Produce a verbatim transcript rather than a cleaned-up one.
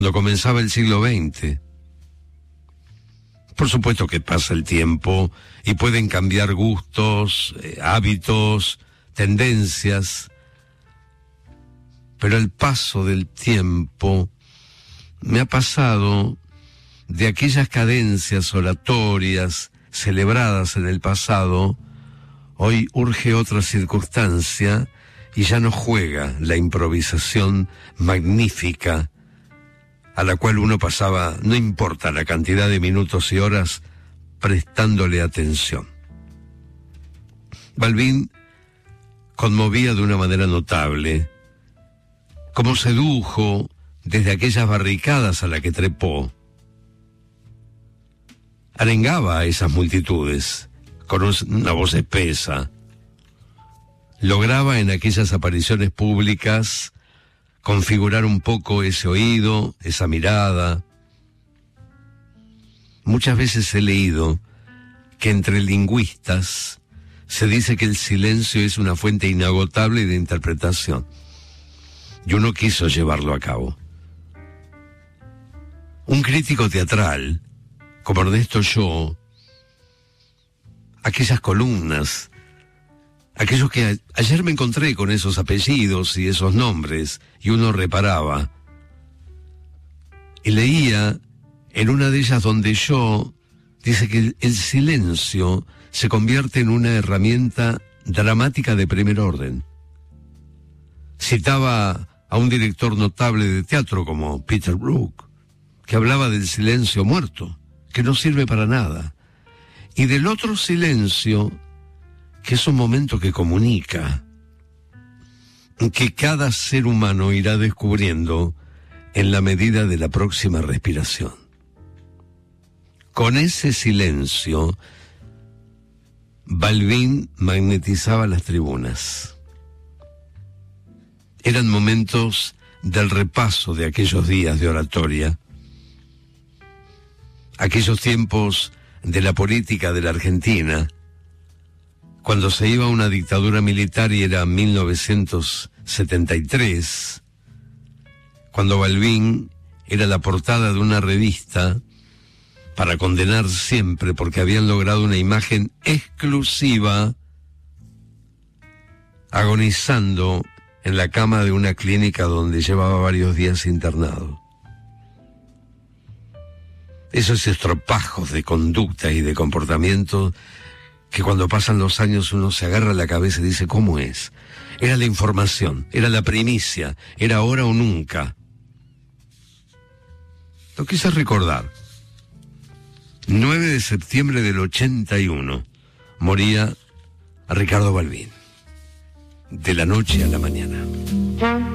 cuando comenzaba el siglo veinte. Por supuesto que pasa el tiempo y pueden cambiar gustos, eh, hábitos, tendencias, pero el paso del tiempo me ha pasado de aquellas cadencias oratorias celebradas en el pasado. Hoy urge otra circunstancia y ya no juega la improvisación magnífica a la cual uno pasaba, no importa la cantidad de minutos y horas, prestándole atención. Balbín conmovía de una manera notable, como sedujo desde aquellas barricadas a las que trepó. Arengaba a esas multitudes con una voz espesa. Lograba en aquellas apariciones públicas configurar un poco ese oído, esa mirada. Muchas veces he leído que entre lingüistas se dice que el silencio es una fuente inagotable de interpretación. Y uno quiso llevarlo a cabo. Un crítico teatral, como Ernesto Shaw, aquellas columnas, aquellos que a- ayer me encontré con esos apellidos y esos nombres, y uno reparaba, y leía en una de ellas donde Shaw dice que el, el silencio se convierte en una herramienta dramática de primer orden. Citaba a un director notable de teatro como Peter Brook, que hablaba del silencio muerto, que no sirve para nada, y del otro silencio, que es un momento que comunica, que cada ser humano irá descubriendo en la medida de la próxima respiración. Con ese silencio, Balbín magnetizaba las tribunas. Eran momentos del repaso de aquellos días de oratoria, aquellos tiempos de la política de la Argentina, cuando se iba a una dictadura militar y era mil novecientos setenta y tres, cuando Balbín era la portada de una revista para condenar siempre porque habían logrado una imagen exclusiva, agonizando en la cama de una clínica donde llevaba varios días internado. Esos estropajos de conducta y de comportamiento que cuando pasan los años uno se agarra la cabeza y dice, ¿cómo es? Era la información, era la primicia, era ahora o nunca. Lo quise recordar. nueve de septiembre del ochenta y uno, moría Ricardo Balbín. De la noche a la mañana.